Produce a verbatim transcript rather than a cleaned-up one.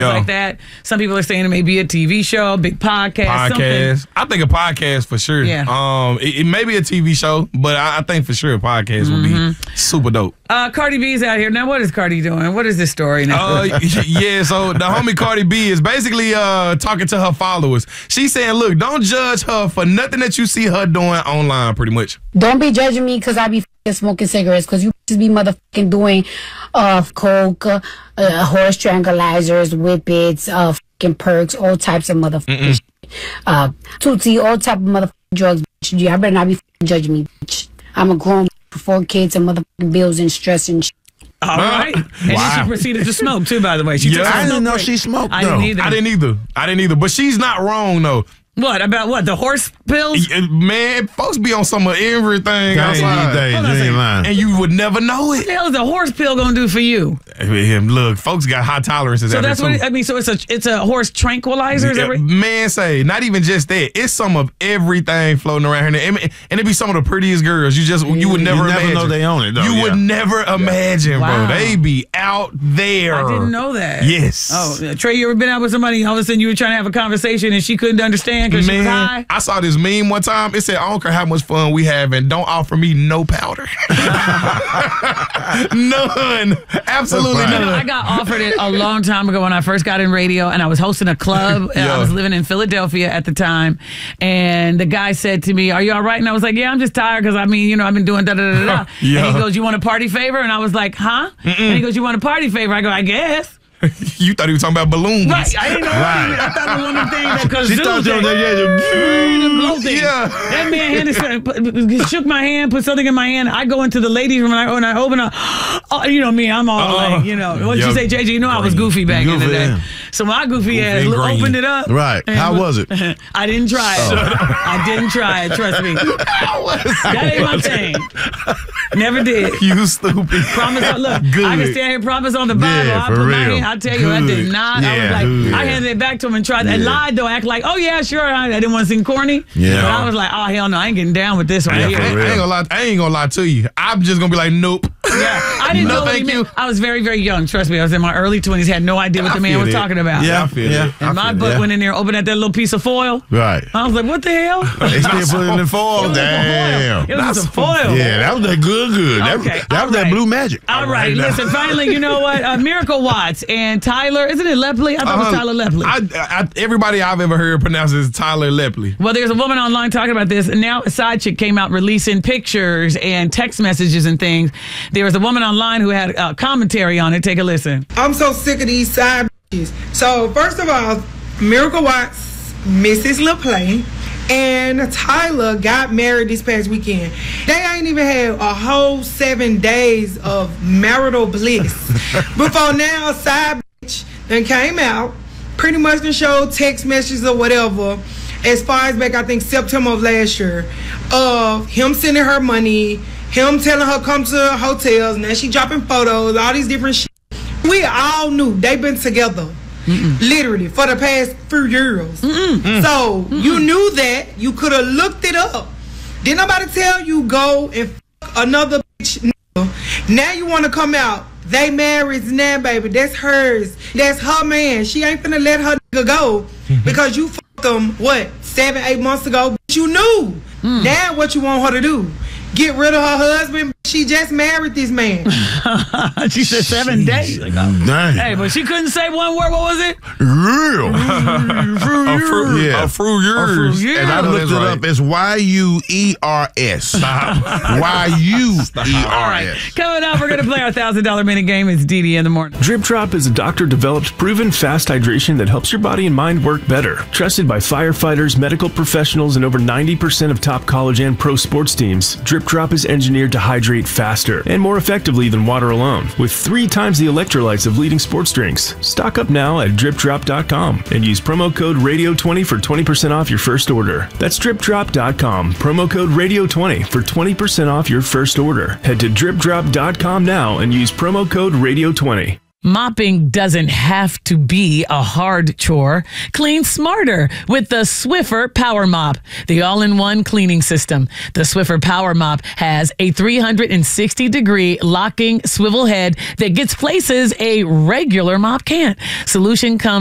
Yo. like that. Some people are saying it may be a T V show, big podcast, Podcast. something. I think a podcast for sure. Yeah. Um, it, it may be a T V show, but I, I think for sure a podcast Mm-hmm. would be super dope. Uh, Cardi B's out here. Now, what is Cardi doing? What is this story now? Uh, yeah, so the homie Cardi B is basically uh, talking to her followers. She's saying, look, don't judge her for nothing that you see her doing online, pretty much. Don't be judging me because I be f***ing smoking cigarettes, because you just be motherfucking doing uh, coke, uh, horse tranquilizers, whippets, uh, fucking perks, all types of motherfucking shit. Uh, Tootsie, all type of motherfucking drugs, bitch. Yeah, I better not be f***ing judging me, bitch. I'm a grown with four kids and motherfucking bills and stress and shit. All right. And Wow. then she proceeded to smoke, too, by the way. She Yeah. took a I didn't smoke know break. she smoked, I though. didn't either. I didn't either. I didn't either. But she's not wrong, though. What, about what? The horse pills? Yeah, Man, folks be on some of everything outside. Days, Hold on a you ain't second. lying. And you would never know What it. the hell is a horse pill going to do for you? Man, look, folks got high tolerances So out that's there, what too. it, I mean. So it's a it's a horse tranquilizer. Is that Yeah, right? man, say not even just that. It's some of everything floating around here, and, and it be some of the prettiest girls. You just you would never You never imagine. know they own it, though, You yeah. would never imagine, Wow. bro. They be out there. I didn't know that. Yes. Oh, uh, Trey, you ever been out with somebody? All of a sudden, you were trying to have a conversation and she couldn't understand because she was high. Man, I saw this meme one time. It said, "I don't care how much fun we having, don't offer me no powder." None. Absolutely Right. You know, I none. got offered it a long time ago when I first got in radio, and I was hosting a club. And I Yeah. was living in Philadelphia at the time, and the guy said to me, "Are you all right?" And I was like, "Yeah, I'm just tired because I mean, you know, I've been doing da da da da." Yeah. And he goes, "You want a party favor?" And I was like, "Huh?" And he goes, "You want a party favor?" I go, "I guess." You thought he was talking about balloons. Right. I didn't know. Right. I thought it was one of the things that because She thought you was the blow thing. Yeah. That man handed, put- shook my hand, put something in my hand. I go into the ladies' room and I, when I open up, oh, you know me, I'm all Uh-uh. like, you know, what did Yep. you say, J J? You know I was goofy back in the Goofy, day. yeah. So my goofy, ass and green. opened it up. Right. and How was it? I didn't try it. I didn't try it, trust me. That ain't my thing. Never did. You stupid. Promise on, look, Good. I can stand here, promise on the Bible. Yeah, I for put my real. hand, I tell you, I Good. did not. I was Yeah, like, good. I handed it back to him and tried, and Yeah. lied though, act like, oh yeah, sure. I, I didn't want to seem corny. Yeah. But I was like, oh hell no, I ain't getting down with this right I, here. I ain't real. gonna lie. I ain't gonna lie to you. I'm just gonna be like, nope. Yeah, I didn't No, know what he thank meant. you. I was very, very young. Trust me, I was in my early twenties. Had no idea what I the man feel was that. talking about. Yeah, I feel yeah. it. And my I feel butt it, yeah. went in there, opened at that little piece of foil. Right. I was like, what the hell? They still put it in the It foil. was Damn. a foil. It was a foil. Yeah, that was that good, good. That, Okay, that all was that right. blue magic. All right, now. listen, finally, you know what? Uh, Miracle Watts and Tyler, isn't it Lepley? I thought it was Uh-huh. Tyler Lepley. I, I, everybody I've ever heard pronounces Tyler Lepley. Well, there's a woman online talking about this, and now a side chick came out releasing pictures and text messages and things. There was a woman online who had uh, commentary on it. Take a listen. I'm so sick of these side bitches. So first of all, Miracle Watts, Missus LaPlay, and Tyler got married this past weekend. They ain't even had a whole seven days of marital bliss. Before now, side bitch then came out, pretty much done showed text messages or whatever, as far as back, I think, September of last year, of him sending her money, him telling her come to hotels, and then she dropping photos, all these different shit. We all knew they've been together, literally, for the past few years. So you knew that. You could have looked it up. Didn't nobody tell you go and fuck another bitch nigga. Now you want to come out. They married now, baby. That's hers. That's her man. She ain't finna let her nigga go because you fucked them, what, seven, eight months ago? Bitch, you knew. Now what you want her to do? Get rid of her husband? She just married this man. She said seven days. Like, oh. Dang. Hey, but she couldn't say one word. What was it? Real. A fruit, Yeah. a fruit years. years. And I know looked that's it right. up. It's Y U E R S. Y U E R S. Coming up, we're going to play our one thousand dollars minute game. It's Dee Dee in the morning. Drip Drop is a doctor-developed, proven fast hydration that helps your body and mind work better. Trusted by firefighters, medical professionals, and over ninety percent of top college and pro sports teams, Drip Drop is engineered to hydrate faster and more effectively than water alone, with three times the electrolytes of leading sports drinks. Stock up now at drip drop dot com and use promo code radio twenty for twenty percent off your first order. That's drip drop dot com, promo code radio twenty for twenty percent off your first order. Head to drip drop dot com now and use promo code radio twenty. Mopping doesn't have to be a hard chore. Clean smarter with the Swiffer Power Mop, the all-in-one cleaning system. The Swiffer Power Mop has a three hundred sixty degree locking swivel head that gets places a regular mop can't. Solution comes